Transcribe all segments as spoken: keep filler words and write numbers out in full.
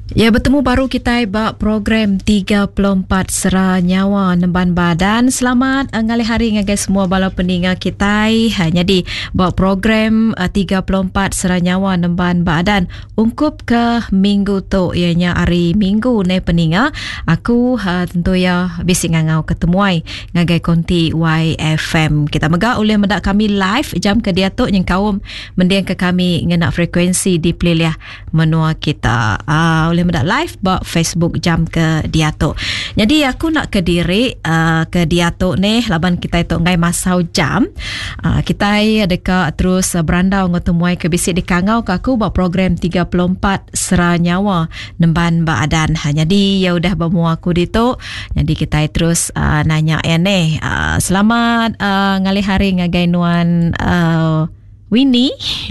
Ya, bertemu baru kita buat program tiga puluh empat Sera Nyawa Nemban Badan. Selamat ngalih hari ngagai semua bala peninga kita. Ha, jadi buat program uh, tiga puluh empat Sera Nyawa Nemban Badan ungkup ke minggu tu, ianya hari Minggu ne peninga. Aku uh, tentu ya bising ngau ketemuai ngagai konti Y F M. Kita mega oleh mendak kami live jam ke dia tu yang kaum mendiang ke kami ngenak frekuensi di Peliliah menua kita. Ah, uh, mendak live bak Facebook jam ke dia tu. Jadi aku nak ke diri uh, ke dia tu ni laban kita itu ngai masau jam. Uh, kita adeka terus uh, berandau ngotemuai ke bisik di kangau ke aku bak program tiga puluh empat Sera Nyawa Nemban Badan. Ha, jadi ya udah bamu aku di tu. Jadi kita terus uh, nanya ya ni. Uh, selamat uh, ngalih hari ngagai nuan uh, Winnie.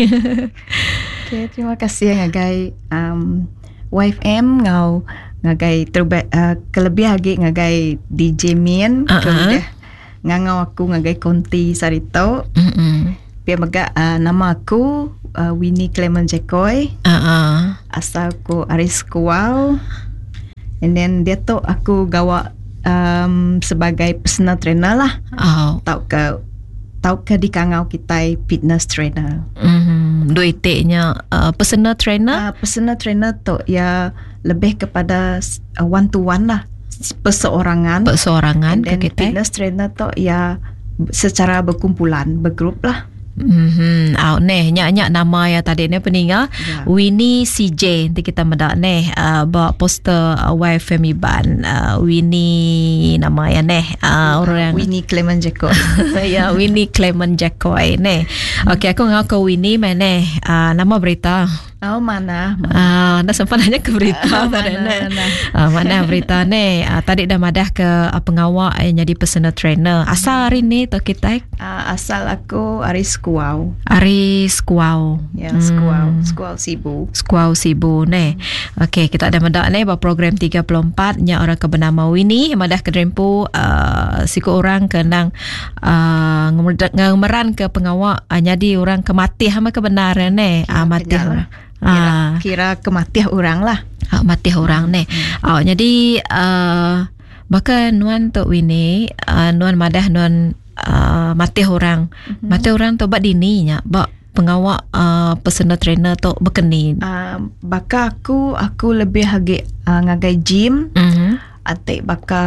Okay, terima kasih ngagai um, Y F M ngau ngagai terba uh, kelebih lagi ngagai D J Min uh-huh. Kemudian ngangau aku ngagai konti sarito. Mm-mm. Pia mega uh, nama aku uh, Winnie Clement Jekoy. Uh-uh. Asal aku Aris Kual. And then dia tu aku gawa um, sebagai personal trainer lah. Oh. Tau ke tau ke di kangau kita fitness trainer. Mm-hmm. Dua itiknya uh, personal trainer. Uh, personal trainer tu ya lebih kepada uh, one to one lah, perseorangan. Perseorangan ke kita. Fitness trainer tu ya secara berkumpulan, bergrup lah. Hmm, au neh nyak-nyak nama ya tadi ni peninga yeah. Winnie C J nanti kita mendak neh uh, bawa poster uh, Y F M Iban uh, Winnie nama ya neh uh, orang Winnie Clement Jekoy. Ya, Winnie Clement Jekoy neh. Okey, aku ngau ke Winnie mana uh, nama berita. Oh mana? Ah, dah sempat nanya ke berita uh, tadi mana, mana. Ah, mana berita ni? Ah, tadi dah madah ke uh, pengawal yang jadi personal trainer. Asal hari ni tu kita? Uh, asal aku Aris Kuau. Aris Kuau. Ya, hmm. Skuau, Skuau Sibu. Skuau Sibu ni. Okey, kita ada madah ni bahawa program tiga puluh empat nya orang ke bernama Winnie madah ke drempu uh, siku orang kenang uh, ngemeran ke pengawal uh, jadi orang kemati hama kebenaran ni. Ah, mati orang. Kira, kira kematian orang lah. Ah, mati orang ni. Hmm. Oh, jadi uh, maka nuan tu Winnie, uh, nuan madah nuan uh, mati orang. Mm-hmm. Mati orang tu bak dini nya, bak pengawal uh, personal trainer tu berkeni. Uh, baka aku aku lebih lagi uh, ngagai gym. Mhm. Antik baka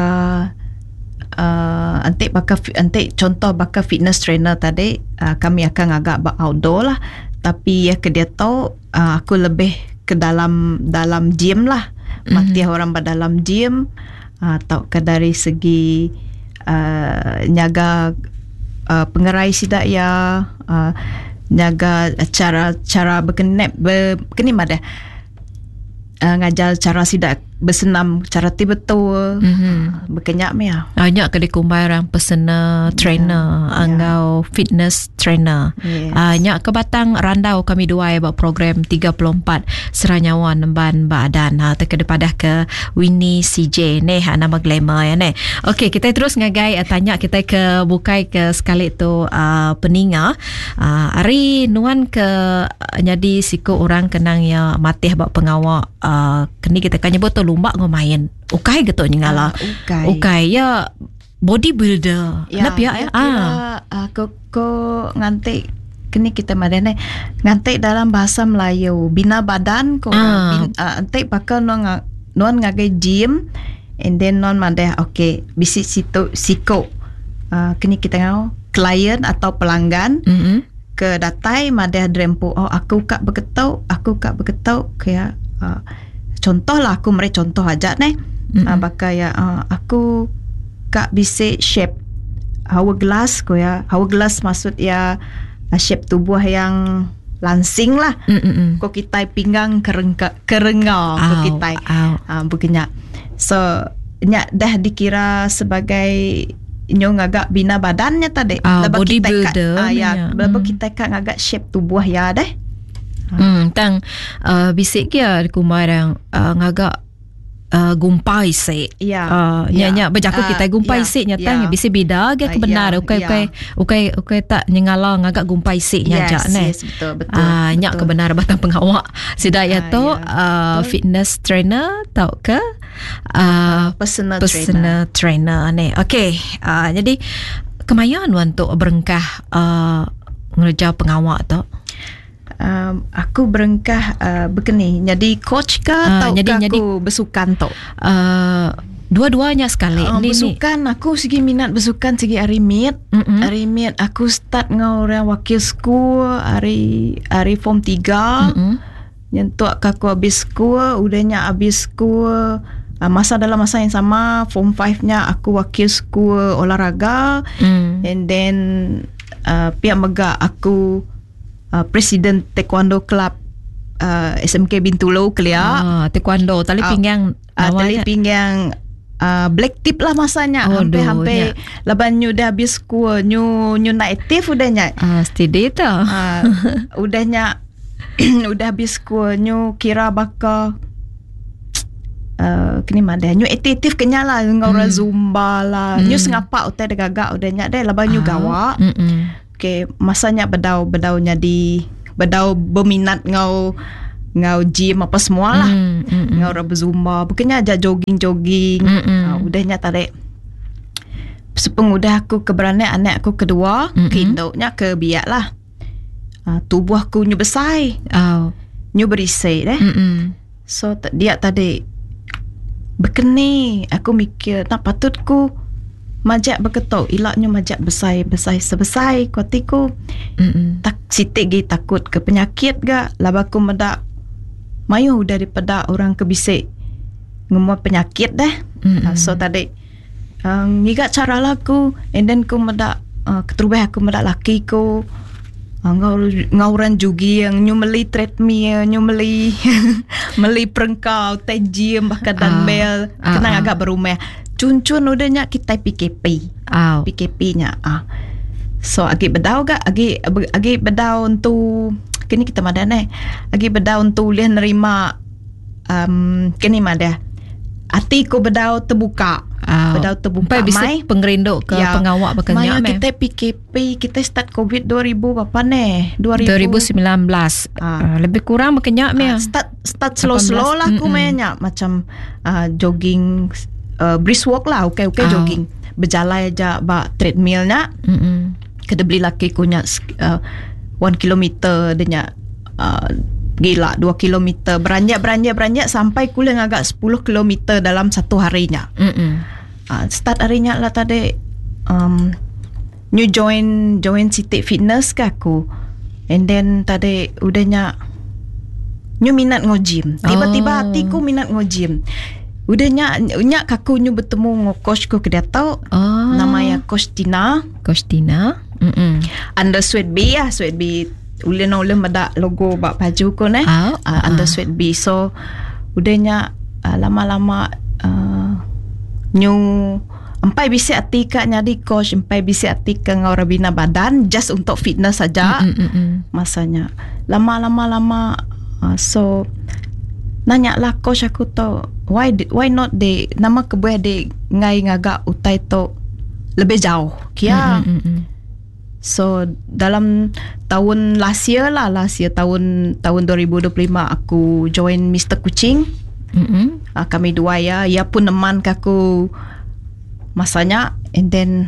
uh, antik baka antik contoh baka fitness trainer tadi uh, kami akan agak bak outdoor lah. Tapi ya ke dia tahu uh, aku lebih ke dalam dalam gym lah. Mati mm-hmm. orang pada dalam gym uh, atau ke dari segi uh, nyaga uh, pengerai sidak ya uh, nyaga cara cara berkenep berkenim ada uh, ngajar cara sidak bersenam cara betul mm-hmm. berkenyak mea. Banyak ke dikumbai orang personal trainer, yeah, angau yeah. fitness trainer. Yes. Banyak ke batang randau kami dua buat program tiga puluh empat Sera Nyawa Nemban Badan. Ha te kedepadah ke Winnie C J ni ha nama glamour ya ni. Okey, kita terus ngagai uh, tanya kita ke bukai ke sekali tu uh, peninga. Uh, hari nuan ke uh, jadi siku orang kenang ya mati buat pengawal uh, kini kita kan nyebut tu lumba ngomain. Ukai gitu nyingala. Uh, ukai. Ukai ya bodybuilder. Ya, Kenapa ya? ya Ah. Uh, ko ko nganti kini kita madane nganti dalam bahasa Melayu bina badan ko Ah. bin, uh, anti bakal non non ngagai gym and then non madeh okay bisi situ siko uh, kini kita ngau klien atau pelanggan Mm-hmm. ke datai madeh drempo oh aku kak bergetau aku kak bergetau kayak uh, contoh lah aku meri contoh aja nih mm-hmm. uh, bakal ya uh, aku kak bisa shape hourglass ko ya hourglass maksud ya uh, shape tubuh yang langsing lah. Mm-mm. Ko kita pinggang kerengka kerengau ko kita uh, bukannya so nya dah dikira sebagai nyo ngagak bina badannya tadi uh, bodybuilder ah, ya laba mm. kita kak ngagak shape tubuh ya deh. Hmm, tang uh, bisik kia kumai yang uh, ngagak uh, gumpai se. Ya. Uh, ya. Nya nya berjaku Ah, kita gumpai ya, se nyata ya. bisa beda ke Ah, kebenar. ya, Ukai ya. ukai ukai ukai tak nyengalang agak gumpai se nya Yes, ja ne. yes, betul, betul, Ah, nya betul. kebenar batang pengawak. Sidaya Ah, tu ya, uh, betul. fitness trainer tau ke? Uh, Personal, personal trainer ni. Okey, uh, jadi kemayan untuk berengkah uh, ngerja pengawak tu. Um, aku berengkah uh, begini. Jadi coach ke Ah, atau jadi- ke jadi- aku bersukan tu? Uh, dua-duanya sekali. Uh, Ni- ni. bersukan aku segi minat bersukan segi arimit. Mm-mm. Arimit aku start dengan orang wakil school hari hari form tiga. Mm-mm. Nyentuh aku habis school, udahnya habis school. Uh, masa dalam masa yang sama form five-nya aku wakil school olahraga. Mm. And then uh, pihak megak aku uh, Presiden Taekwondo Club uh, S M K Bintulu Kelia. Ah, taekwondo tali Ah, pinggang Uh, tali awalnya. pinggang uh, black tip lah masanya. Oh, Hampir-hampir leban nyu dah habis school, nyu nyu naiktif udahnya. Ah, steady tu. Uh, udahnya udah habis school nyu kira bakal Uh, kini mana nyu aktif kenyala dengan orang Hmm. zumba lah. Hmm. Nyu sengapa utai de gagak udahnya deh leban nyu gawa. Mm-mm. Okay, masanya bedau bedau jadi bedau berminat ngau ngau gym apa semua lah. Mm, mm-mm. Ngau orang berzumba, bukannya aja jogging-jogging. Mm-mm. Uh, udahnya tarik. Sepeng udah aku keberanian anak aku kedua, Mm-mm. ke induknya ke biak lah. Uh, tubuh aku nyu besar, Oh. nyu berisai deh. Mm-mm. So t- dia tadi berkeni. Aku mikir nak patutku majak berketok ilaknya majak besar besar sebesar kuatiku. Mm-mm. Tak sitik gi takut ke penyakit ga labaku medak mayu daripada orang kebisik ngemua penyakit dah. Mm-mm. Uh, so tadi um, ngigat cara laku and then ku medak uh, keterubah aku medak laki ku uh, ngau ngauran jugi yang nyu meli treadmill nyu meli meli perengkau tai gym bahkan dumbbell Ah, kena ah, ah. agak berumah cun-cun udahnya kita P K P Oh. P K P-nya ah. So agi bedau gak agi agi bedau untuk kini kita madan eh agi bedau untuk lihat nerima um, kini madah hati ko bedau terbuka Oh. bedau terbuka Sampai bisa mai pengerinduk ke Ya, pengawak Maya bekerja. kita P K P kita start COVID dua ribu berapa ne dua ribu dua ribu sembilan belas. Ah. Uh, lebih kurang bekerja Ah, uh, start start slow-slow lah aku Mm-mm. mainnya macam uh, jogging uh, brisk walk lah okay okay Ah. jogging berjalan aja ba treadmillnya Mm-mm. kada beli laki kunya uh, one kilometer denya uh, gila dua kilometer beranjak beranjak beranjak sampai kuliah agak sepuluh kilometer dalam satu harinya. Mm-mm. Uh, start harinya lah tadi um, new join join City Fitness ke aku and then tadi udahnya new minat ngo-gym tiba-tiba Oh. hatiku minat ngo-gym udahnya nyak kaku new bertemu ngo coach ku kedia tau Oh. namanya Coach Tina Coach Tina. Mm-mm. under Sweat B ya Sweat B ulin ulin mada logo bak baju ko ne Ah, uh, ah. under Sweat B so udahnya uh, lama-lama uh, new empai bisi atika nyadi coach empai bisi atika ngau rabina badan just untuk fitness saja Mm-mm. masanya lama-lama lama uh, so nanya lah coach aku tu why why not de nama kebuah de ngai ngaga utai tu lebih jauh kia Mm-mm. so dalam tahun last year lah last year tahun tahun dua ribu dua puluh lima aku join Mister Kucing. Mm-mm. Uh, kami dua ya ia pun neman aku masanya and then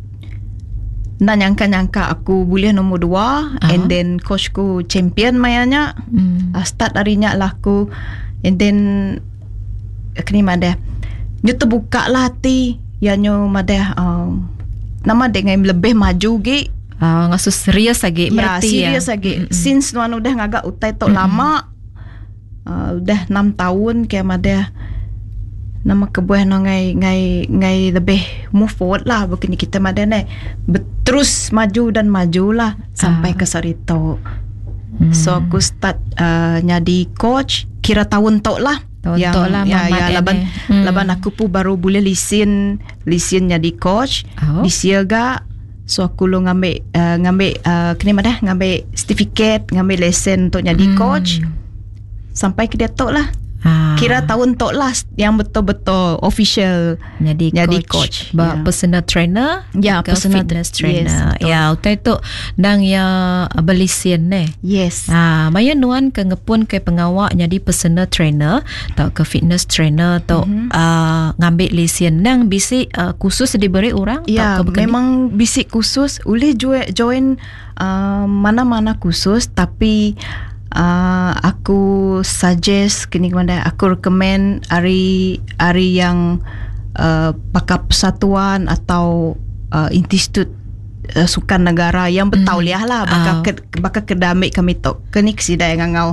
nak nyangka-nyangka aku boleh nombor dua Ah. and then coachku champion mayanya Mm. uh, start harinya lah aku and then kini madah nyu terbuka lah hati ya nyu madah um, nama dengan lebih maju ge Ah, ngasus serius lagi ya berarti serius ya. lagi Mm-mm. since nuan udah ngagak utai tok Mm-mm. lama uh, udah enam tahun kayak madah nama kebuah no ngai ngai ngai lebih move forward lah bukan kita madah ne terus maju dan majulah sampai Ah. ke sarito. Hmm. So aku start uh, nyadi coach kira tahun tok lah. Tahun tok lah, ya, Mamat ya ini. laban Hmm. laban aku pun baru boleh lisin lisin nyadi coach. Oh. Di siaga so aku lo ngambil uh, ngambil uh, kini mana ngambil certificate ngambil lesen untuk nyadi Hmm. coach sampai ke dia tok lah. Ah. Kira tahun tok lah yang betul-betul official jadi, jadi coach, coach. Ba, Yeah. personal trainer, Ya, ke personal fitness tra- trainer. yes, betul. Ya, utai tu dang ya belisian ne. Yes. Ah, maya nuan ke ngepun ke pengawak jadi personal trainer atau ke fitness trainer atau mm-hmm. uh, ngambil lisian nang bisi uh, khusus diberi orang. Ya, ke memang bisik khusus boleh join, join uh, mana-mana khusus, tapi Uh, aku suggest kini mana aku recommend hari hari yang uh, pakar persatuan atau uh, institut uh, sukan negara yang bertauliah lah bakal Oh. ke, bakal kedamik kami tok kini kesida yang ngau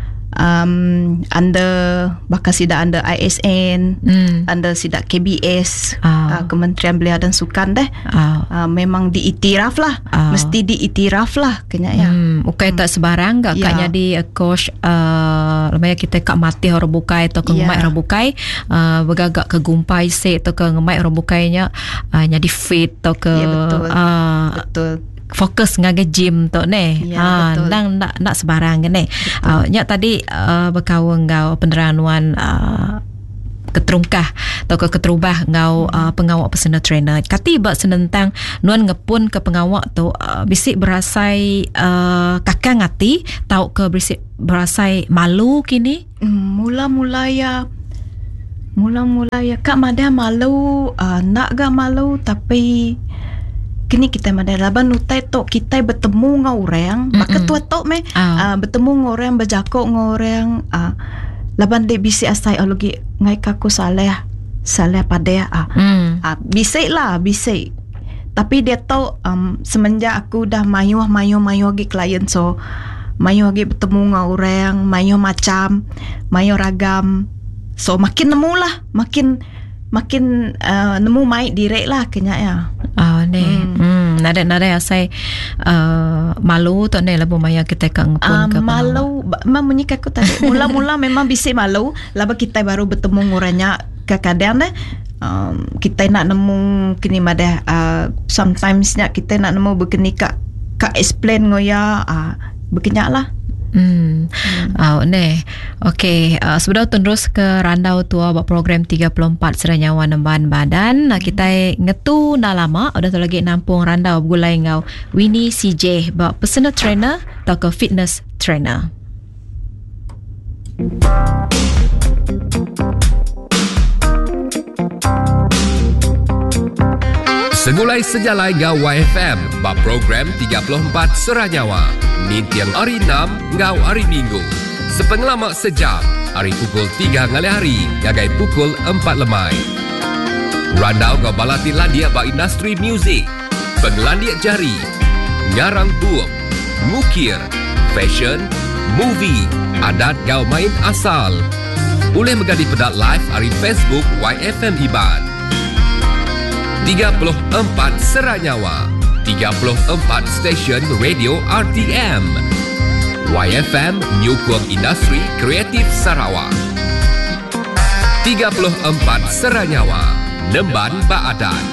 um, under bakal sida under I S N, mm. under sida K B S, Oh. uh, Kementerian Belia dan Sukan deh. Oh. Uh, memang diiktiraf lah, Oh. mesti diiktiraf lah kena ya. Hmm, ukai tak sebarang gak Ya. kak jadi uh, coach uh, lamanya kita kak mati orang bukai atau ke Ya. ngemai orang bukai uh, bergagak ke gumpai se atau ke ngemai orang bukainya uh, jadi fit atau ke Ya, betul. uh, Betul. fokus ngaga gym tu ne. Ya, ha betul. nang nak nak sebarang ne. Uh, nya tadi uh, berkawang ngau peneranuan uh, keterungkah atau ke keterubah ngau hmm. uh, pengawak personal trainer. Kati ba senentang nuan ngepun ke pengawak tu uh, bisik berasai uh, kakang ngati tau ke bisik berasai malu kini. Hmm, mula-mula ya mula-mula ya kak madah malu, uh, nak gak malu, tapi kini kita madah laban nutai tok kita bertemu ngau orang, maka tua tok me Oh. uh, bertemu ngau orang, berjakok ngau orang, uh, laban de bisi asai alogi ngai kaku saleh saleh pada ah Hmm. ah bisik lah bisik, tapi dia tahu um, semenjak aku dah mayuh mayuh mayuh lagi klien, so mayuh lagi bertemu dengan orang, mayuh macam mayuh ragam, so makin nemu lah makin makin uh, nemu mai direct lah kenya ya. Oh ne. Hmm. hmm. Nada nada asai uh, malu tu ne labu maya kita kak ngepun Uh, ke pengawak. malu memang menyikap aku tadi mula-mula memang bisik malu, laba kita baru bertemu ngoranya kadang deh um, kita nak nemu kini madah uh, sometimes nya kita nak nemu begini kak kak explain ngoya uh, bekenyak lah. Hmm. hmm. Oh, ne. Okey, uh, sebelum terus ke randau tua buat program tiga puluh empat Seranyawa Nemban Badan, hmm. kita ngetu dah lama udah tu lagi nampung randau gulai ngau Winnie C J buat personal trainer atau ke fitness trainer. Segulai sejalai ngau Y F M ba program tiga puluh empat Seranyawa. Nintiang hari enam ngau hari Minggu. Sepengelamak sejam hari pukul tiga ngali hari ngagai pukul empat lemai. Randau ngau balati landia ba industri muzik, penglandiak jari, ngarang buuk, ngukir, fashion, movie, adat ngau main asal. Boleh megadi pedat live hari Facebook Y F M Iban. tiga puluh empat Seranyawa, tiga puluh empat stesen radio R T M. Y F M Nyukung Industri Kreatif Sarawak. tiga puluh empat Seranyawa, Nemban Baadan.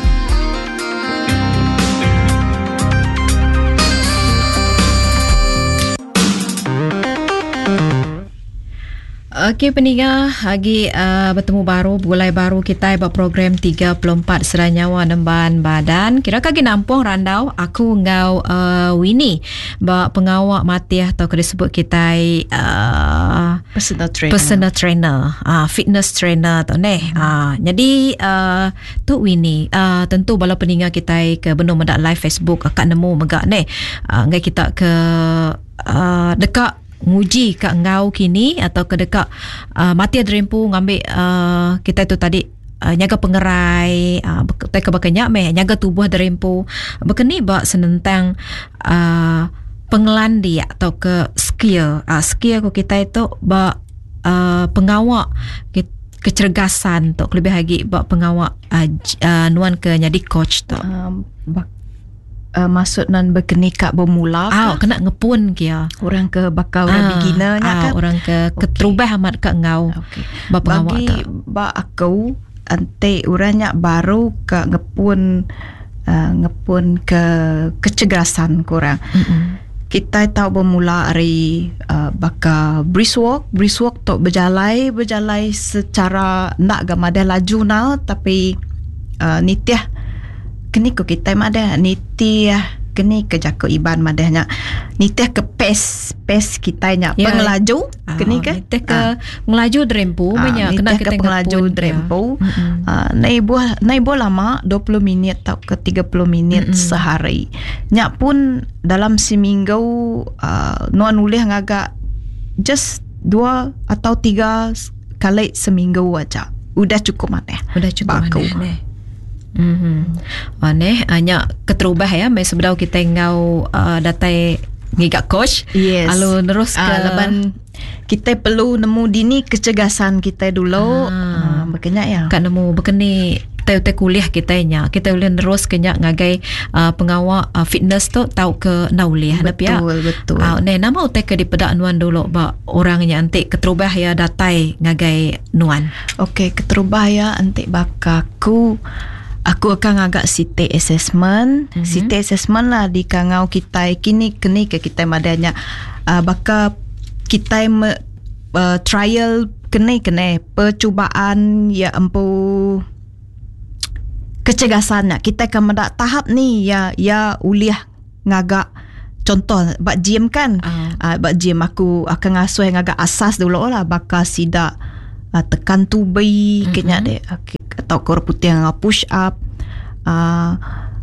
Okey pendengar, lagi uh, bertemu baru, gulai baru kita buat program tiga puluh empat Seranyawa Nemban Badan. Kira kaki nampung randau aku ngau uh, Winnie bawa pengawak mati atau kena sebut kita uh, Personal trainer. personal trainer, uh, fitness trainer tu ne. Hmm. Uh, jadi uh, tu Winnie, uh, tentu bala pendengar kita ke benar mendak live Facebook akan nemu megak ne. Uh, ngai kita ke uh, dekat nguji kat ngau kini atau ke dekat uh, mati adrimpu ngambil uh, kita tu tadi uh, nyaga pengerai uh, bekai ke bakanya meh nyaga tubuh adrimpu bekeni ba senentang uh, pengelandi atau ke skill uh, skill ko kita itu ba uh, pengawak kita kecergasan tu lebih lagi buat pengawak uh, uh, nuan ke jadi coach tu Um, bak- uh, maksud nan berkeni kak bermula ah ke? kena ngepun kia Orang ke bakal orang Ah, beginner nya ah, kan? orang ke Okey. keterubah amat kat ngau Okay. ba pengawak Bagi tu ba aku ante orangnya baru ke ngepun uh, ngepun ke kecergasan kurang. Mm-mm. kita tahu bermula hari uh, baka brisk walk brisk walk tu berjalai berjalai secara nak gamada laju now tapi uh, nitiah kini ko kita mada nitiah kini ke jako iban madahnya nitiah ke pace pace kita nya Ya. pengelaju Ah, kini ke niteh ke melaju drempu Ah, banyak kena nitiah kita ke pengelaju ngepun, drempu ya. Mm-mm. uh, naik buah naik buah lama dua puluh minit atau ke tiga puluh minit Mm-mm. sehari nyak pun dalam seminggu uh, nuan ulih ngagak just dua atau tiga kali seminggu aja udah cukup mana Udah cukup Baku. mana neh. Mhm. Oh neh hanya keterubah ya mai sebelum kita ngau uh, datai ngigak coach. Yes. Lalu terus ke Ah, leban kita perlu nemu dini kecergasan kita dulu. Ah. Ah, makanya ya. kat nemu bekeni teu-teu kuliah kita nya. Kita boleh terus kenya ngagai uh, pengawal uh, fitness tu tahu ke nauliah na pia. Betul, betul. Ah ne nama utek ke di pedak nuan dulu ba orangnya antik keterubah ya datai ngagai nuan. Okey, keterubah ya antik bakaku. Aku akan agak city assessment. Mhm. City assessment lah di kangau kita kini kini ke kita madanya uh, baka kita me, uh, trial kene kene percubaan ya empu kecergasannya kita akan mendak tahap ni ya ya uliah ngagak contoh bak gym kan Ah. uh, bak gym aku akan ngasuh yang agak asas dulu lah baka sida uh, tekan tubi mm-hmm. kenya de okay, atau kor putih yang push up uh,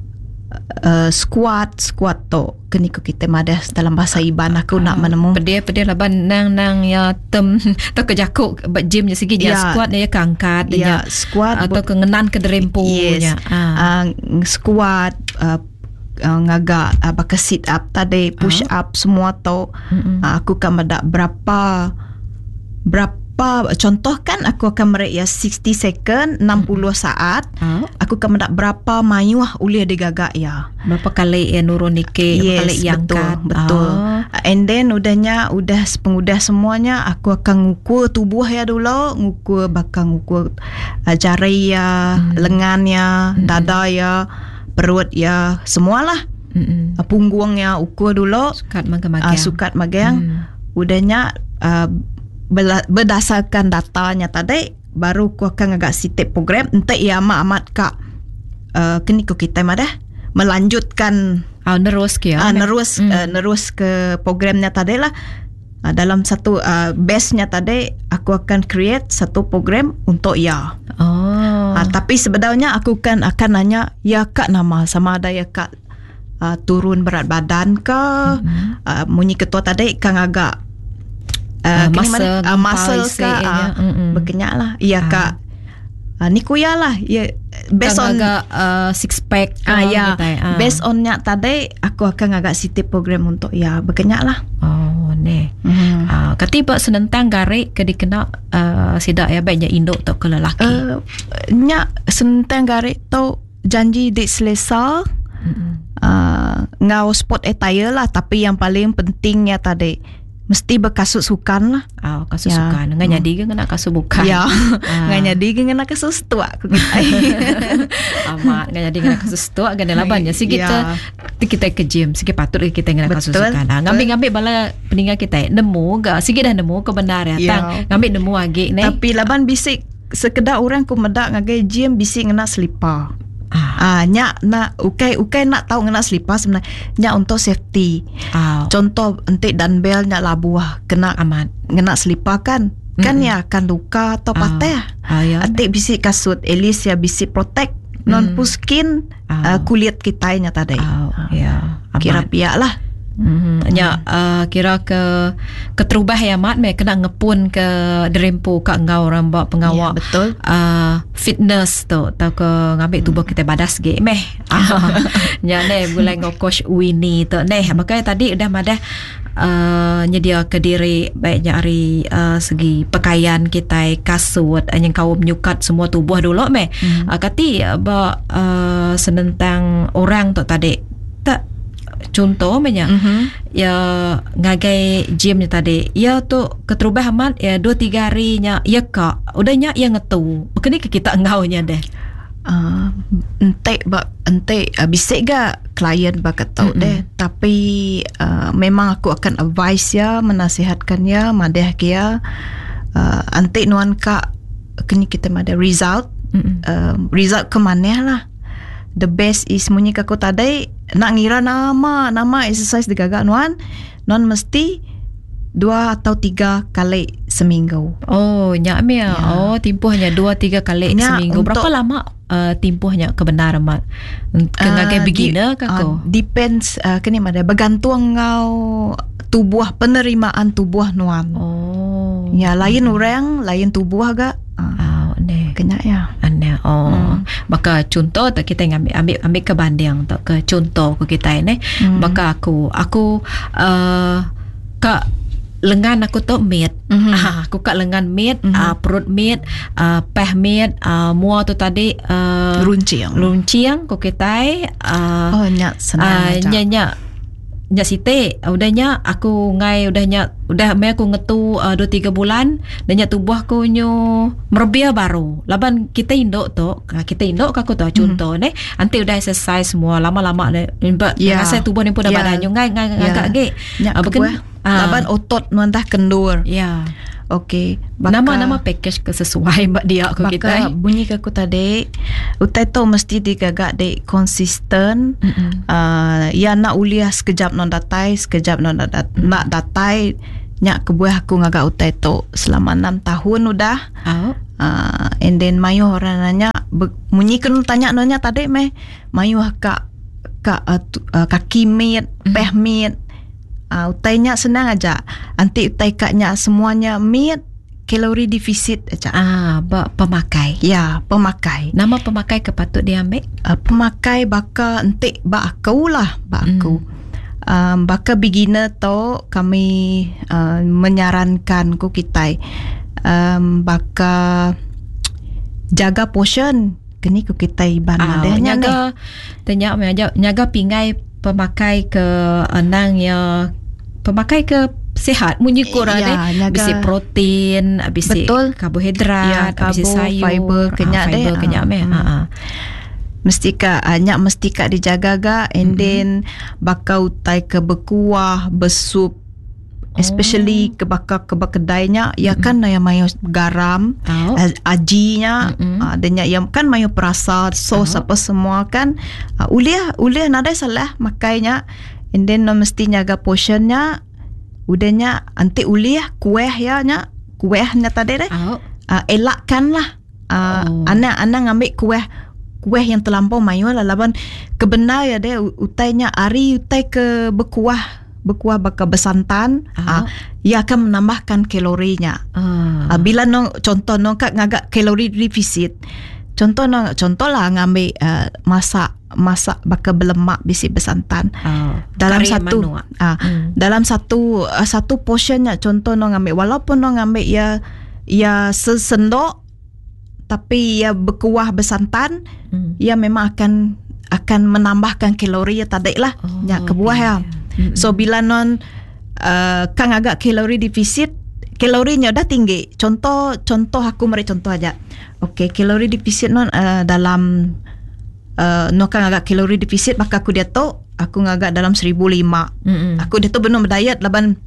uh, squat squat tu kini ko kita madas dalam bahasa iban aku nak menemu Pedia-pedia laban nang nang ya tem tu kejakuk bat gym nya segi Ya. ya squat ya kangkat ya nya squat atau kengenan ke derempu yes nya. Ah. uh, squat uh, uh, ngagak uh, baka sit up tadi push up semua tu Mm-mm. uh, aku akan mendak berapa berapa contoh kan aku akan merek ya sixty second enam puluh saat Ah. aku akan mendak berapa mayuah uliah digagak ya Berapa kali ya nurun nike, berapa kali yang betul, angkat. betul. Ah. And then udahnya udah pengudah semuanya aku akan ngukur tubuh ya dulu, ngukur bakal ngukur uh, jari ya, Hmm. lengan ya, Hmm. dada ya, perut ya, semualah. Mm-mm. Uh, punggung ya ukur dulu, Sukat magang-magang. uh, sukat magang. Hmm. Udahnya uh, bela- berdasarkan datanya tadi baru aku akan agak sitip program entek ya amat-amat kak uh, kini ko kita madah melanjutkan Ah, nerus ke ya. Ah, nerus Hmm. uh, nerus ke programnya tadi lah. Uh, dalam satu uh, base-nya tadi aku akan create satu program untuk ya. Oh. Uh, tapi sebenarnya aku kan akan nanya ya kak nama sama ada ya kak uh, turun berat badan ke Mm-hmm. uh, munyi ketua tadi kan agak Ah, uh, kini muscle, mana? Uh, muscle gempa ke isi nya. uh, Mm-mm. berkenyak lah iya Ah. kak uh, ni kuya lah ya based on agak uh, six pack. ah ya kita, ah. based onnya tadi aku akan agak sitip program untuk ya berkenyak lah. Oh, ne. Hmm. Ah, katiba senentang garik ke dikena uh, sidak ya baiknya induk tu ke lelaki. Uh, nya sentang garik tu janji di Selesa Mm-mm. uh, ngau sport attire lah tapi yang paling pentingnya tadi mesti berkasut sukan lah. Ah, kasus Ya. sukan. Enggak jadi ke kena kasus bukan. Ya, Ah. nggak jadi kena kasus tua aku kita. Amat enggak jadi kena kasus tu agak labannya si kita Ya. kita ke gym sikit patut kita kena kasus Betul, sukan. Ah, ngambil-ngambil bala peninggal kita nemu ga sikit dah nemu kebenaran Ya. tang ngambil nemu lagi ni. Tapi laban bisik sekedar orang ku medak ngagai gym bisik ngena selipar. ah, Ah, nyak nak ukai ukai nak tahu ngena selipar sebenarnya nyak untuk safety. ah, Contoh entik dumbbell nyak labuah kena amat. ngena selipar kan. Kan Mm-mm. ya akan luka atau Ah. patah. Ah, ya. Atik bisik kasut at least ya bisik protect non Mm. puskin Ah. uh, kulit kita nya tadi. Ah, ya. Kira Amat. piak lah. Mm-hmm. Ya, uh, kira ke keterubah ya mat me kena ngepun ke derempu kat ngau rambak pengawak. Ya, betul. Uh, fitness tu tau ke ngambil tubuh kita badas ge meh. Ah, ya ne bulai ngau coach Winnie tu ne makanya tadi udah madah uh, nyedia ke diri baiknya hari uh, segi pakaian kita kasut yang kau menyukat semua tubuh dulu meh. Hmm. Uh, kati uh, ba uh, senentang orang tu tadi tak contoh banyak Mhm. ya ngagai gymnya tadi ya tu keterubah amat ya dua tiga harinya ya kak udahnya ya ngetu kini ke kita engaunya deh Uh, entek ba entek uh, bisik ga klien ba kata deh, tapi uh, memang aku akan advise ya, menasihatkan ya, madeh kia uh, entek nuan ka kini kita ada result, uh, result ke mana lah. The best is munyi aku tadi nak ngira nama nama exercise digagak nuan non mesti dua atau tiga kali seminggu. Oh, nyak mia. Ya. Oh, tempohnya dua tiga kali nyak seminggu. Berapa lama uh, tempohnya kebenaran mak? Kengagai uh, beginner ke uh, depends uh, kini ada bergantung ngau tubuh, penerimaan tubuh nuan. Oh. Ya, lain hmm. orang, lain tubuh agak. Uh, oh, ne. Kenyak ya. Aneh. Oh. Hmm. Maka contoh tak kita ambil ambil ambil ke banding tak ke contoh ke kita ini. Hmm. Maka aku aku uh, kak lengan aku tu meat. Mm-hmm. Ah, aku kat lengan meat, mm-hmm. uh, perut meat, uh, peh meat, uh, mua tu tadi uh, runciang. Runciang ko kitai. Uh, oh, nyak senang. Uh, nyak nyak nyak site. Udahnya aku ngai udahnya udah me aku ngetu uh, dua tiga bulan dan nyak tubuh aku nyo merbia baru. Laban kita indok tu, kita indok aku tu contoh mm-hmm. ne. Anti udah exercise semua lama-lama ne. Ya, rasa tubuh ni pun dah yeah. badan nyo ngai ngai ngai agak ge. Nyak uh, Ah. Laban otot nuantah kendur. Ya. Okey. Nama-nama package ke sesuai mbak dia aku kita. Bunyi ke aku tadi, utai tu mesti digagak de konsisten. Uh, ya nak uliah sekejap non datai, sekejap non dat- mm. nak datai. Nyak kebuah aku ngagak utai tu selama enam tahun udah. Oh. Uh, and then mayu orang nanya, bunyi kan tanya nanya tadi meh, mayu kak kak uh, uh, kaki meat, mm. peh meat. Uh, utainya senang aja. Nanti utai kaknya semuanya meat, kalori defisit aja. Ah, ba, pemakai. Ya, pemakai. Nama pemakai kepatut diambil? Uh, pemakai baka nanti ba aku lah, ba aku. Mm. Um, baka beginner tu kami uh, menyarankan ku kita um, baka jaga portion. Kini ku kita iban ah, deh nyaga tanya nyaga nyaga pingai pemakai ke anang ya pemakai ke sihat munyi kurang ya, deh bisi protein bisi karbohidrat ya, bisi sayur fiber kenyak ah, deh fiber kenyak meh ah, ah. mesti ka anyak mesti ka dijaga ga and mm-hmm. then bakau tai ke berkuah bersup especially oh. ke bakar ke kedainya ya mm-hmm. kan yang mayo garam oh. ajinya mm-hmm. uh, dan yang kan mayo perasa sos oh. apa semua kan uh, uliah uliah nada salah makainya and then no, mesti jaga portionnya udahnya anti uliah kueh ya nya kuehnya tadi deh oh. uh, elakkan lah uh, oh. anak anak ngambil kueh kueh yang terlampau mayo lah laban kebenar ya deh utainya ari utai ke berkuah berkuah bakal bersantan, uh, ia akan menambahkan kalorinya. Uh. Uh, bila no, contoh no kak ngagak kalori defisit, contoh no, contoh lah ngambil uh, masak masak bakal berlemak bisi bersantan. Uh. Dalam satu, uh, hmm. dalam satu uh, satu portionnya, contoh no ngambil, walaupun no ngambil ya ya sesendok, tapi ya berkuah bersantan, hmm. ia memang akan akan menambahkan kalori ya tadi lah, oh, ya kebuah okay. ya. Mm-hmm. So bila non uh, kang agak kalori defisit, kalorinya dah tinggi. Contoh contoh aku mari contoh aja. Okey, kalori defisit non uh, dalam uh, no kang agak kalori defisit maka aku dia tu aku ngagak dalam seribu lima. Mm-hmm. Aku dia tu benar berdiet laban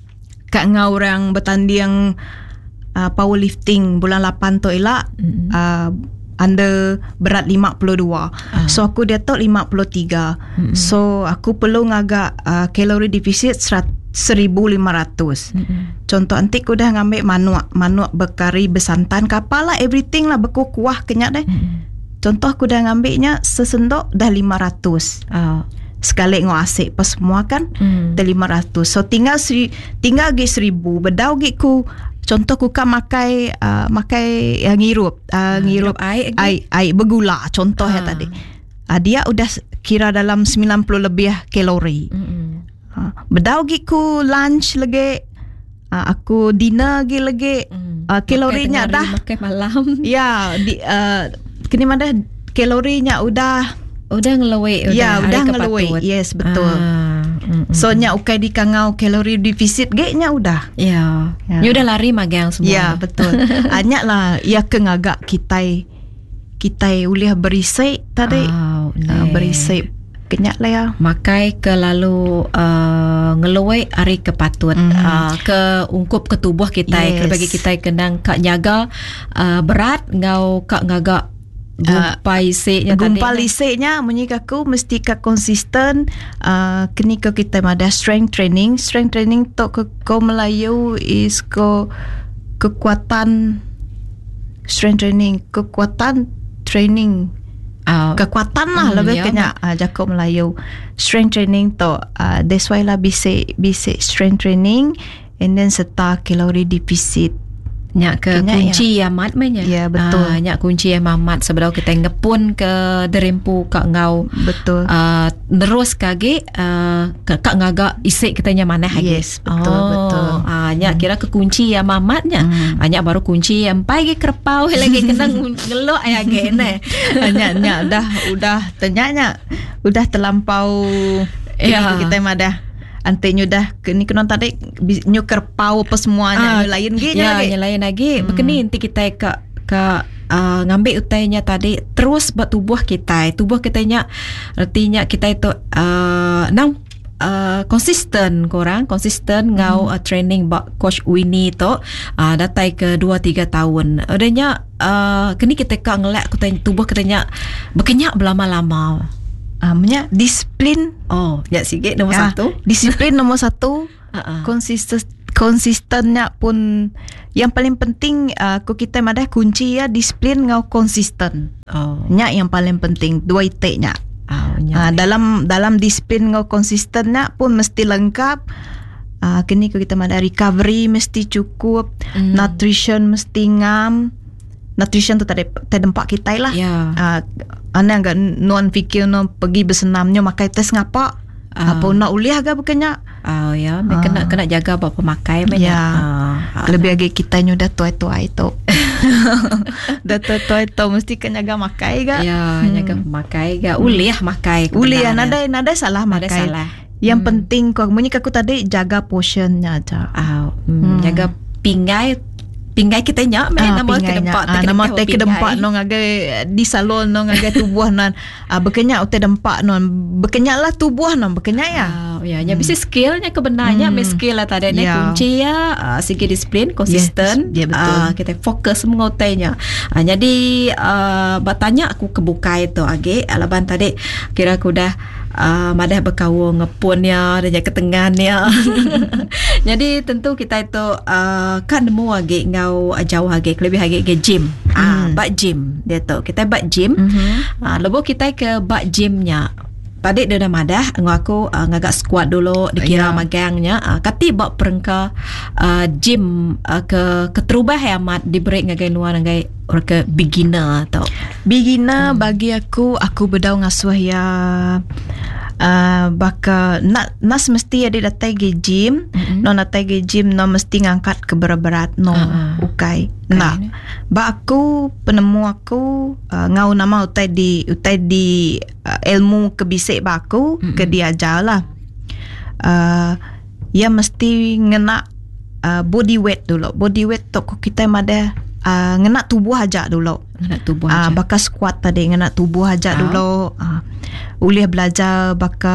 kak ngau orang bertanding uh, powerlifting bulan lapan tu elak. Mm-hmm. uh, under berat lima puluh dua. Uh. So aku dia tu lima puluh tiga. Mm-hmm. So aku perlu ngagak uh, kalori defisit seribu lima ratus. Mm-hmm. Contoh nanti aku dah ngambil manuak, manuak berkari bersantan kapal lah everything lah berkuah kenyak deh. Mm-hmm. Contoh aku dah ngambilnya sesendok dah lima ratus. Uh. Sekali ngau asik pas semua kan mm. dah lima ratus. So tinggal seri, tinggal lagi seribu. Bedau lagi ku contoh ku kan makai uh, makai yang ngirup uh, ngirup air air, air bergula contoh ya tadi. Uh, dia udah kira dalam sembilan puluh lebih kalori. Mm-hmm. Uh, bedau gi ku lunch lagi uh, aku dinner lagi lagi mm. uh, kalorinya dah makai malam. Ya, di uh, kini mana kalorinya udah udah ngelewek ya udah ngelewek. Yes, betul. Ah. Mm-hmm. So nya ukai di kangau kalori defisit ge nya udah. Ya. Ya. Nya udah lari magang semua. Ya, betul. Anyak lah ia kengagak kita kita uliah berisik tadi. Oh, uh, berisik kenyak lah ya. Makai ke lalu uh, ngeluai hari kepatut mm. uh, ke ungkup ke tubuh kita. Yes. Kalau bagi kita kenang kak nyaga uh, berat ngau kak ngagak gumpai isiknya tadi. Gumpai isiknya menyika aku mesti kak konsisten uh, kini ke kita ada strength training. Strength training to ke ko Melayu is ko kekuatan strength training, kekuatan training. Uh, kekuatan lah mm, lebih yeah, kena uh, Jakob Melayu strength training tu uh, that's why lah bisa bisa strength training and then serta kalori deficit nyak ke kena kunci ya. Amat menya. Ya betul. Uh, nyak kunci yang amat sebelum kita ngepun ke derempu kak ngau. Betul. Uh, terus kage uh, kak ngaga isik kita nya mana lagi. Yes, betul oh, betul. Uh, nyak hmm. kira ke kunci yang amatnya. Hmm. Uh, nyak baru kunci yang pai ke kerpau lagi kena ngelok ya gene. Nyak nyak dah udah ternyanya udah terlampau ya kita mah dah antenya dah ni kena tadi nyu kerpau apa semuanya ah, lain lagi ya lagi. lain lagi hmm. Begini nanti kita ke ke uh, ngambil utainya tadi terus buat tubuh kita tubuh kita nya artinya kita itu uh, nang uh, konsisten korang konsisten hmm. ngau uh, training bak coach Winnie tu uh, datai ke dua tiga tahun adanya uh, kini kita ke ngelak tubuh kita nya berkenyak berlama-lama. Amnya uh, disiplin. Oh, ya sikit nombor ya, satu. Disiplin nombor satu. uh-uh. Konsisten konsistennya pun yang paling penting. Uh, ko kita madah kunci ya disiplin ngau konsisten. Oh. Nya yang paling penting dua iteknya. Oh, uh, dalam dalam disiplin ngau konsistennya pun mesti lengkap. Uh, kini ko kita madah recovery mesti cukup, mm. nutrition mesti ngam. Nutrition tu tadi terdempak kita lah. Yeah. Uh, Ana enggak non fikir no pergi bersenamnya makai tes ngapa? Uh. Apa nak uliah ke bukannya? Oh ya, uh. kena kena jaga apa pemakai banyak. Ya. Uh. Lebih lagi kita nyu dah tua-tua itu. Dah tua-tua itu mesti kena jaga makai ke? Ya, hmm. jaga pemakai ke? Uliah makai. Uliah nada nada salah makai. Nada salah. Yang hmm. penting kau bunyi aku tadi jaga portionnya aja. Oh, hmm. Hmm. Jaga pinggai pinggai kita nyak main ah, nama ke dempak ah, nama te ke dempak no ngagai di salon no ngagai tubuh non ah, berkenyak utai dempak non berkenyak lah tubuh non berkenyak ya oh, ya nya hmm. bisa skillnya kebenarnya hmm. skill lah tadi yeah. kunci ya uh, segi disiplin konsisten yes, yeah, betul. Uh, kita fokus mengutainya uh, jadi uh, bertanya aku kebuka itu age alaban tadi kira aku dah Uh, madah berkawal ngepunnya dan jaga ketengahnya. Jadi tentu kita itu uh, kan nemu lagi ngau jauh lagi lebih lagi ke gym. Ah, mm. bak gym dia tu. Kita bak gym. Mm-hmm. Ah, lepas kita ke bak gymnya. Tadi dia dah madah ngaku uh, ngagak squat dulu dikira yeah. magangnya. Uh, kati bak perengka uh, gym uh, ke keterubah amat diberi ngagai nuan ngagai orang ke beginner tau. Beginner hmm. bagi aku aku berdau ngasuh ya uh, baka nak nas mesti ada datai ke gym, mm-hmm. no datai ke gym no mesti ngangkat ke berat-berat no uh-huh. ukai. Okay. Nah, ba aku penemu aku uh, ngau nama utai di utai di uh, ilmu kebisik ba aku mm-hmm. ke diajar lah. Uh, ya mesti ngena uh, body weight dulu. Body weight tu kita ada Uh, ngena tubuh aja dulu. Ngena tubuh aja. Uh, baka squat tadi ngena tubuh aja oh. dulu. Uh, uliah belajar baka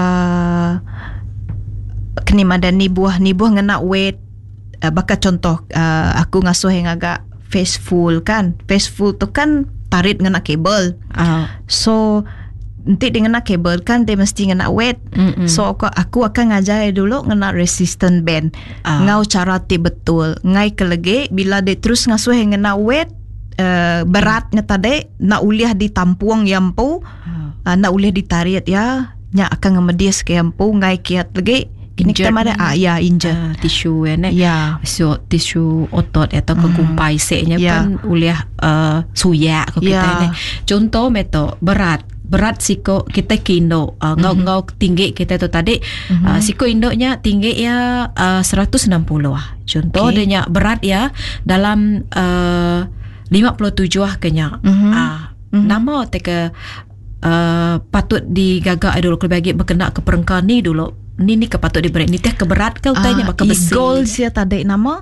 kini madani buah ni buah ngena weight. Uh, baka contoh uh, aku ngasuh yang agak faithful kan. Faithful tu kan tarik ngena kabel. Uh. So nanti dengan nak kabel kan dia mesti ngena weight. Mm-mm. So aku, aku akan ngajar dulu ngena resistant band. Uh. Ngau cara ti betul. Ngai ke lagi bila dia terus ngasuh yang ngena weight uh, beratnya tadi nak uliah di tampuang yampu. Uh. Uh, nak uliah ditarik ya. Nya akan ngemedias ke yampu ngai kiat lagi. Kini kita ada ah ya injured uh, tisu ya ne. Yeah. So tisu otot atau mm. kekumpai seknya yeah. kan uliah uh, suyak ko kita yeah. ne. Contoh meto berat berat siko kita ke Indo uh, mm-hmm. ngau-ngau tinggi kita tu tadi mm-hmm. uh, siko Indonya tinggi ya uh, seratus enam puluh lah. Contoh okay. dia berat ya dalam uh, lima puluh tujuh lah kenya. Mm-hmm. Uh, mm-hmm. Nama teka uh, patut digagak dulu kalau bagi berkena ke perengkar ni dulu. Ni ni ke patut diberi ni teh keberat kau tanya uh, bakal besi. Goal sia tadi nama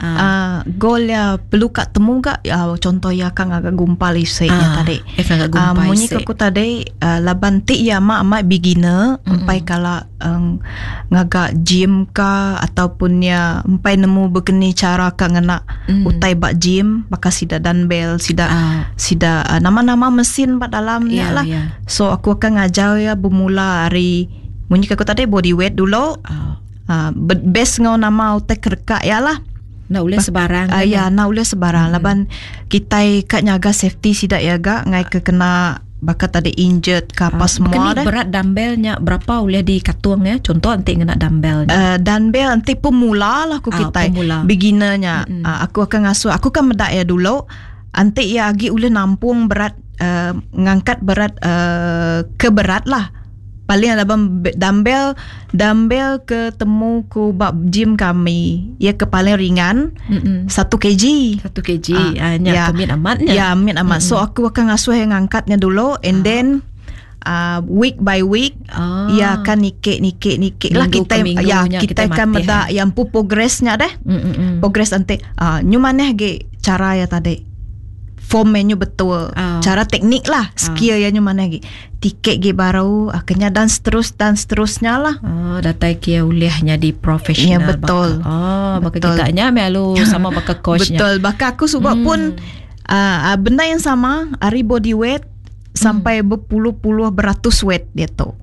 Ah. uh, goal ya perlu kat temu gak uh, contoh ya kang agak gumpal isainya Ah, tadi. eh, kang agak gumpal uh, Munyi isai. aku tadi uh, laban ti ya mak mak beginner empai kala um, ngagak gym ka ataupun ya empai nemu begini cara ka ngena Mm. utai bak gym baka sida dumbbell sida Ah. sida uh, nama-nama mesin bak dalamnya Ya, lah. ya. So aku akan ngajar ya bermula hari munyi aku tadi body weight dulu. Ah. Uh, best ngau nama utai kerka ya lah. Nak boleh sebarang. Uh, kan, ya, eh? nak boleh sebarang. Hmm. Laban kita kat nyaga safety sidak ya gak ngai ke kena bakat tadi injured ke apa Ah, semua Kini dah. berat dumbbellnya berapa boleh dikatuang ya? Contoh nanti kena dumbbellnya. Uh, dumbbell nanti pemula lah aku Ah, kita pemula. beginnernya. Mm-mm. Uh, aku akan ngasuh. Aku kan medak ya dulu. Nanti ya agi boleh nampung berat uh, ngangkat berat uh, ke berat lah. Paling dalam dumbbell dumbbell ketemu ku bab gym kami ya ke paling ringan Mm-mm. satu kilogram. Satu kg. Ah, Ah, nya ya. kemit amatnya. Ya, amin amat. So aku akan ngasuh yang ngangkatnya dulu and then uh, week by week Ah. ya akan nikik nikik nikik lah Minggu kita ke ya minggunya kita, kita akan mati, meda eh. yang pu progressnya deh. Mm-mm. Progress nanti uh, nyu maneh ge cara ya tadi. Form menu betul. Ah. Cara teknik lah, skill ya nyu maneh ge. Tiket ge baru akhirnya dan terus dan seterusnya lah. Oh, datai kia ulihnya di profesional. Ya, betul. Baka. Oh, baka Betul. kita nya melu sama baka coachnya. Betul. Bahkan aku sebab Hmm. pun uh, benda yang sama, hari body weight sampai berpuluh-puluh beratus weight dia tu.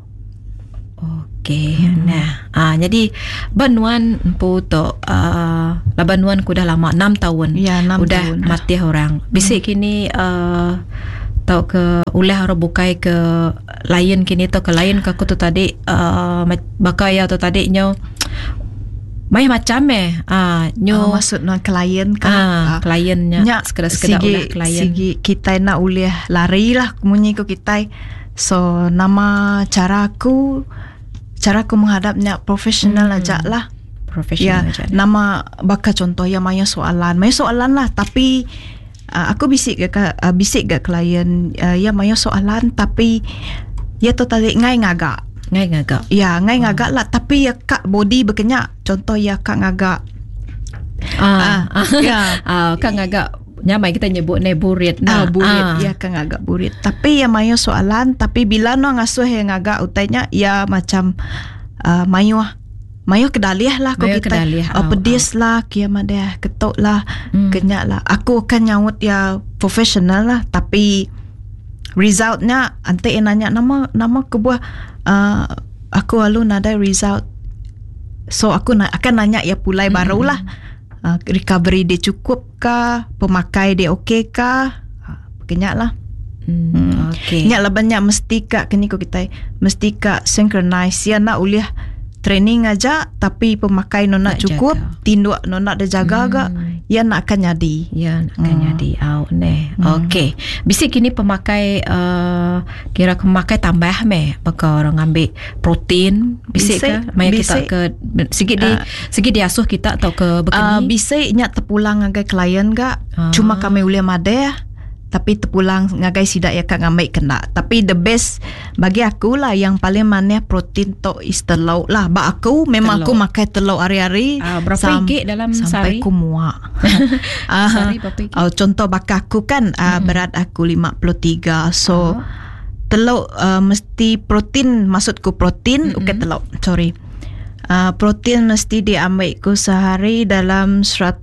Okey. Nah, ah jadi banuan empu tu uh, lah banuan ku dah lama enam tahun. Ya, enam Udah tahun dah. mati orang. Bisik kini uh, tau ke uleh orang bukai ke lain kini tau ke lain ke aku tu tadi uh, bakai ya tu tadi nyo mai macam eh ah nyo Oh, maksud non klien kan. ah kliennya Nya sekedar-sekedar sigi, ulah klien. sigi kita nak ulih lari lah munyi ko kita. So nama cara aku cara aku menghadapnya profesional Hmm. aja lah. Profesional Ya, aja. nama baka contoh ya maya soalan. Maya soalan lah tapi uh, aku bisik ke uh, bisik ke klien uh, ya maya soalan tapi ya tu tadi ngai ngagak. Ngai ngagak. Ya, ngai ngagak lah tapi ya kak body berkenyak. Contoh ya kak ngagak. Ah, Ah, ya. ah kan agak nyamai kita nyebut ne burit Nah, nah. burit Ah. ya kan agak burit. Tapi ya mayo soalan tapi bila no ngasuh yang agak utainya ya macam uh, mayo mayo kedaliah lah ko Mayo kita. kedaliah, Uh, oh, pedis lah kia madeh ketuk lah Hmm. kenyak lah. Aku akan nyawut ya profesional lah tapi resultnya ante yang nanya nama nama kebuah uh, aku lalu nada result. So aku na- akan nanya ya pulai Hmm. baru lah. Uh, recovery dia cukup kah? Pemakai dia okey kah? Uh, kenyak lah. Hmm, Hmm. okey. Nyak lah banyak mesti kak kini ko kita mesti kak synchronize ya nak uliah training aja tapi pemakai no nak Nak cukup, jaga. tinduk no nak dia jaga Hmm. agak ya nak akan jadi. Ya, nak Hmm. jadi out ne. Hmm. Okey. Bisik kini pemakai uh, kira pemakai tambah meh baka orang ambil protein bisik ke? Bisik, Maya kita bisik. ke sikit di Ah. sikit diasuh kita atau ke Uh, bekeni. bisa nyak terpulang ngagai klien gak? Ah. Cuma kami boleh madeh tapi terpulang ngagai sidak ya kak ngambil kena. Tapi the best bagi aku lah yang paling manis protein to is telur lah. Ba aku memang Telur. aku makan telur hari-hari. Ah, berapa sam- igit dalam sampai sehari? aku muak. Ah, Sehari berapa igit? oh, contoh baka aku kan uh, berat aku lima puluh tiga. So Ah. telur uh, mesti protein maksudku protein Mm-mm. bukan telur. Sorry. Uh, protein mesti diambil ku sehari dalam seratus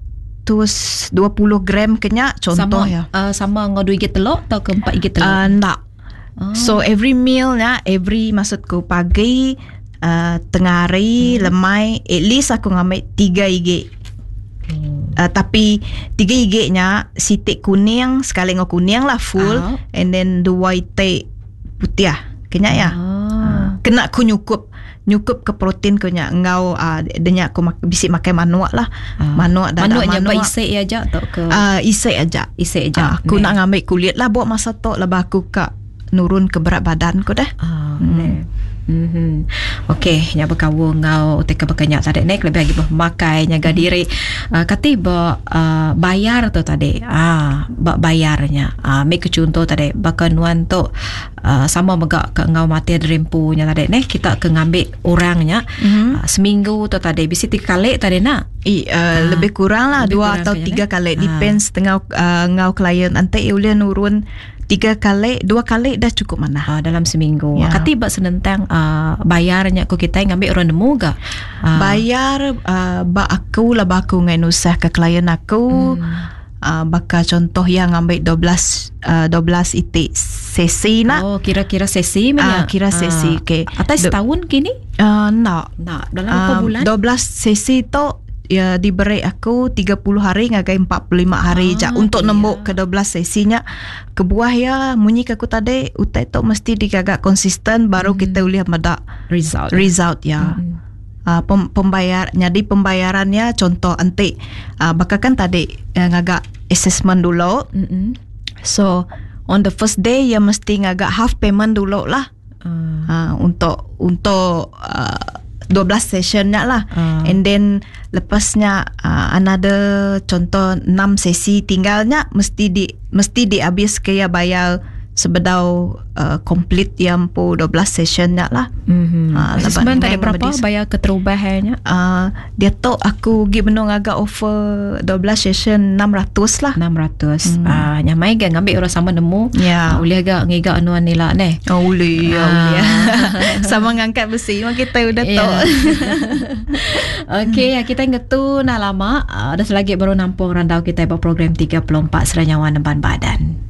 dua puluh gram kenyak contoh sama, ya. Uh, sama ngau dua igit telur atau ke empat igit telur? Uh, ndak. Oh. So every meal ya, every maksudku pagi, uh, tengah hari, Hmm. lemai, at least aku ngambil tiga igit. Hmm. Uh, tapi tiga igitnya sitik kuning sekali ngau kuning lah full Ah. and then dua itik putih ah. Kenyak ya. Ah. Kena aku nyukup nyukup ke protein ko nya ngau uh, denya aku mak, bisik makan manuak lah. Ah. Manuak dah Manuak dah je manuak. isik aja atau ke Uh, isik aja. isik Ah, aja. aku Ne. nak ngambil kulit lah buat masa tu lah aku kak nurun ke berat badan ko dah. Ah, Hmm. ne. Mm-hmm. Okey, nya berkawung ngau teka berkenyak tadi nek lebih lagi bermakai nyaga diri. Uh, kati ba uh, bayar tu tadi. Ah, ba bayarnya. Ah, uh, make contoh tadi bakanuan tu uh, sama megak ke ngau mati dreampu nya tadi nek kita ke ngambil orangnya mm-hmm. uh, seminggu tu tadi bisi tiga kali tadi nak. I, uh, ah, lebih kurang lah lebih dua kurang atau tiga kali. Depends ah. tengah uh, ngau klien ante ulian nurun tiga kali, dua kali dah cukup mana? Uh, dalam seminggu. Ya. Kati bak senentang uh, bayarnya aku kita ngambil orang demu ga? Uh. Bayar uh, bak aku lah bak aku ngai nusah ke klien aku. Hmm. Uh, bakal contoh yang ngambil dua belas uh, dua belas itik sesi nak. Oh, kira-kira sesi mana? Uh, kira sesi. Uh. Okey. Atas setahun kini? Uh, nak. Nak. Dalam berapa uh, bulan? dua belas sesi tu ya diberi aku tiga puluh hari ngagai empat puluh lima hari ah, je untuk iya. nembuk ke dua belas sesinya ke buah ya munyi aku tadi utai tu mesti digagak konsisten baru hmm. kita lihat meda result result ya hmm. uh, pem, pembayar jadi pembayarannya contoh antik uh, bakal kan tadi uh, ngagak assessment dulu hmm. So on the first day ya mesti ngagak half payment dulu lah hmm. uh, untuk untuk uh, dua belas sessionnya lah uh. and then lepasnya uh, another contoh enam sesi tinggalnya mesti di mesti dihabis kaya bayar sebedau uh, complete yang po dua belas sessionnya lah. Mm-hmm. Uh, Assessment tadi berapa bayar keterubahannya? Uh, dia tu aku gi benung agak offer dua belas session enam ratus lah. enam ratus. Hmm. Ah, nyamai ga ngambil orang sama nemu. Ya. Uh, uli agak ngiga anuan nila ne. Oh uli, uh. uli. Sama ngangkat besi mak kita udah yeah. tu. Okey, kita ngetu nak lama. Uh, ada selagi baru nampung randau kita buat program tiga puluh empat Seranyawan Nemban Badan.